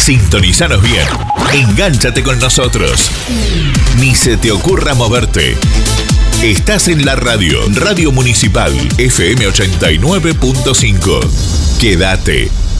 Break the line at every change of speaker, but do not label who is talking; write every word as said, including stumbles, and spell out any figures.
Sintonizanos bien. Engánchate con nosotros. Ni se te ocurra moverte. Estás en la radio. Radio Municipal F M ochenta y nueve punto cinco. Quédate.